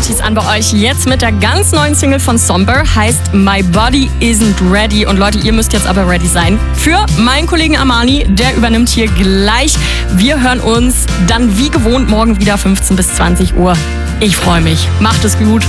Parties an bei euch. Jetzt mit der ganz neuen Single von Somber, heißt My Body Isn't Ready. Und Leute, ihr müsst jetzt aber ready sein für meinen Kollegen Armani. Der übernimmt hier gleich. Wir hören uns dann wie gewohnt morgen wieder 15 bis 20 Uhr. Ich freue mich. Macht es gut.